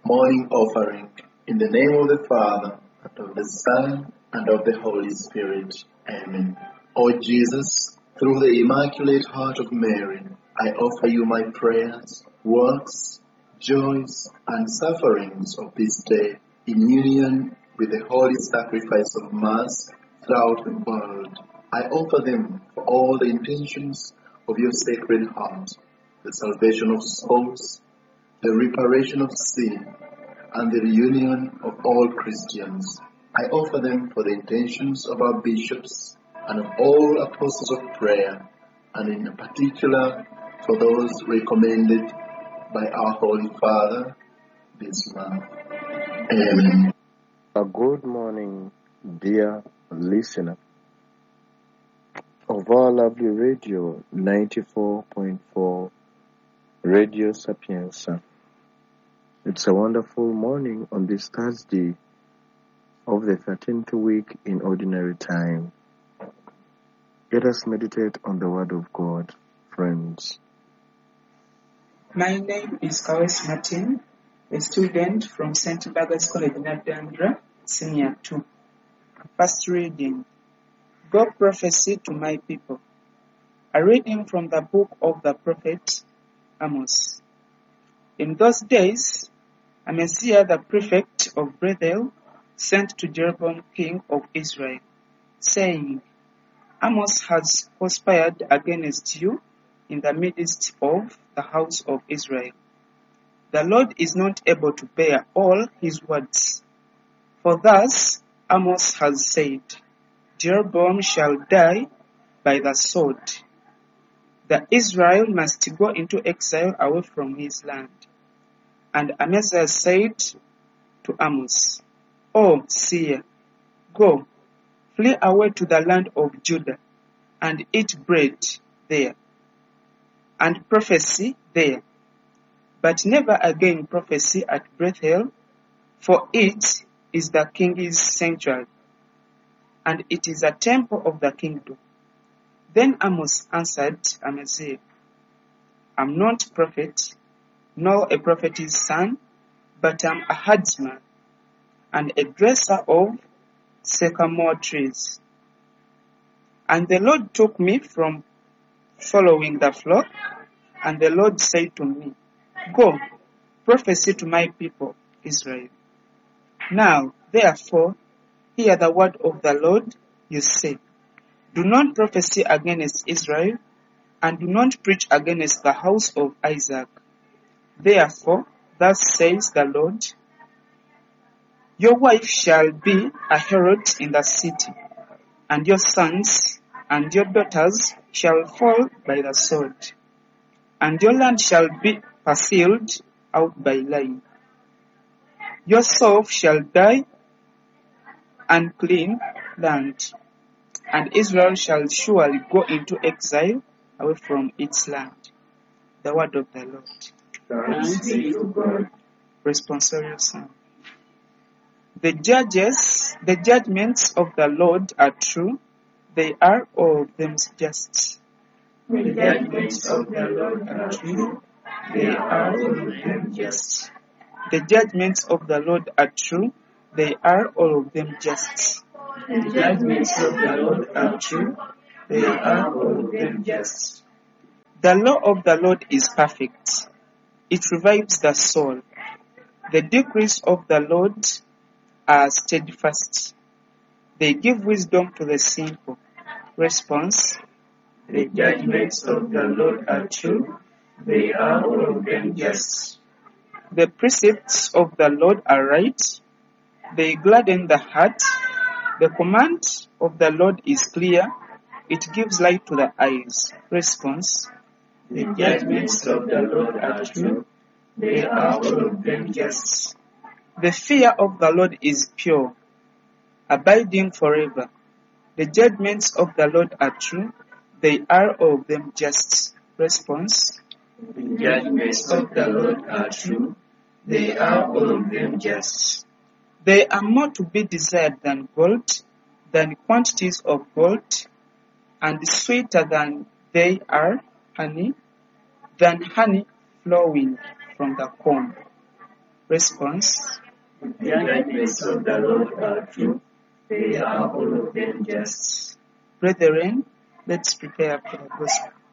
Morning offering. In the name of the Father, and of the Son, and of the Holy Spirit. Amen. O Jesus, through the Immaculate Heart of Mary, I offer you my prayers, works, joys, and sufferings of this day in union with the holy sacrifice of Mass throughout the world. I offer them for all the intentions of your Sacred Heart, the salvation of souls, the reparation of sin, and the reunion of all Christians. I offer them for the intentions of our bishops and of all apostles of prayer, and in particular for those recommended by our Holy Father this month. Amen. A good morning, dear listener of our lovely radio 94.4 Radio Sapienza. It's a wonderful morning on this Thursday of the 13th week in Ordinary Time. Let us meditate on the Word of God, friends. My name is Kawes Martin, a student from St. Barga's College Nadandra, Senior 2. First reading, Go prophecy to my people. A reading from the book of the prophet Amos. In those days, Amaziah the prefect of Bethel sent to Jeroboam king of Israel, saying, Amos has conspired against you in the midst of the house of Israel. The Lord is not able to bear all his words. For thus Amos has said, Jeroboam shall die by the sword. The Israel must go into exile away from his land. And Amaziah said to Amos, O seer, go, flee away to the land of Judah, and eat bread there, and prophesy there. But never again prophesy at Bethel, for it is the king's sanctuary, and it is a temple of the kingdom. Then Amos answered Amaziah, I'm not a prophet, nor a prophet's son, but I'm a herdsman, and a dresser of sycamore trees. And the Lord took me from following the flock, and the Lord said to me, Go, prophesy to my people, Israel. Now, therefore, hear the word of the Lord, you say, Do not prophesy against Israel, and do not preach against the house of Isaac. Therefore, thus says the Lord, Your wife shall be a harlot in the city, and your sons and your daughters shall fall by the sword, and your land shall be parceled out by lying. Your self shall die unclean land, and Israel shall surely go into exile away from its land. The word of the Lord. Thanks be to God. Responsorial Psalm. The judgments of the Lord are true, they are all of them just. The judgments of the Lord are true, they are all of them just. The judgments of the Lord are true, they are all of them just. The judgments of the Lord are true, they are all of them just. The law of the Lord is perfect, it revives the soul. The decrees of the Lord are steadfast, they give wisdom to the simple. Response: The judgments of the Lord are true, they are all of them just. The precepts of the Lord are right, they gladden the heart. The command of the Lord is clear, it gives light to the eyes. Response: The judgments of the Lord are true, they are all of them just. The fear of the Lord is pure, abiding forever. The judgments of the Lord are true, they are all of them just. Response: The judgments of the Lord are true, they are all of them just. They are more to be desired than gold, than quantities of gold, and sweeter than they are honey, than honey flowing from the comb. Response. The judgments of the Lord are true. They are all of them just. Brethren, let's prepare for the gospel.